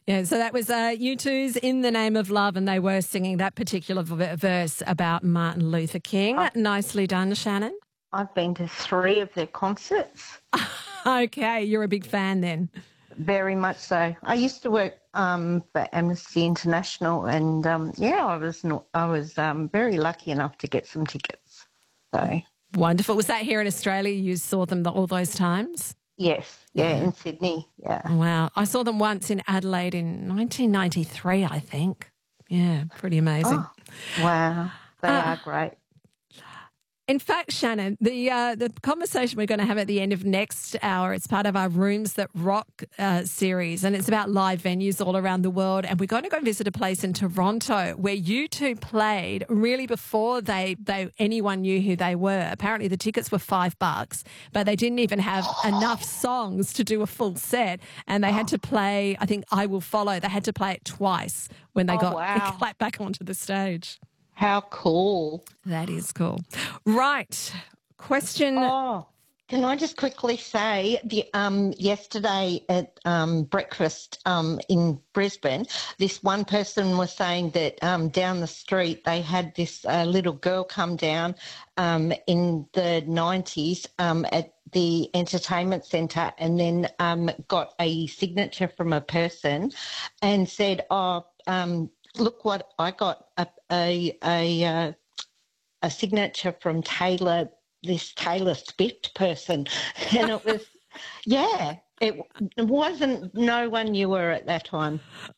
Yeah, so that was U2's In the Name of Love, and they were singing that particular verse about Martin Luther King. I- Nicely done, Shannon. I've been to 3 of their concerts. Okay, you're a big fan then. Very much so. I used to work for Amnesty International, and I was very lucky enough to get some tickets. So Wonderful. Was that here in Australia? You saw them all those times? yes, yeah, in Sydney, yeah. Wow. I saw them once in Adelaide in 1993, I think. Yeah, pretty amazing. Oh, wow, they are great. In fact, Shannon, the conversation we're going to have at the end of next hour, it's part of our Rooms That Rock series, and it's about live venues all around the world. And we're going to go visit a place in Toronto where U2 played really before anyone knew who they were. Apparently the tickets were $5, but they didn't even have enough songs to do a full set. And they had to play, I think, I Will Follow. They had to play it twice when they got clapped back onto the stage. How cool. That is cool. Right. Question. Oh, can I just quickly say, yesterday at breakfast in Brisbane, this one person was saying that down the street they had this little girl come down in the 90s at the entertainment centre, and then got a signature from a person and said, look what I got, a signature from this Taylor Swift person. And it was, it wasn't, no one knew her at that time.